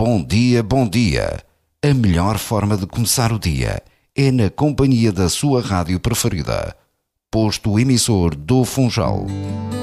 Bom dia, bom dia. A melhor forma de começar o dia é na companhia da sua rádio preferida. Posto emissor do Funchal.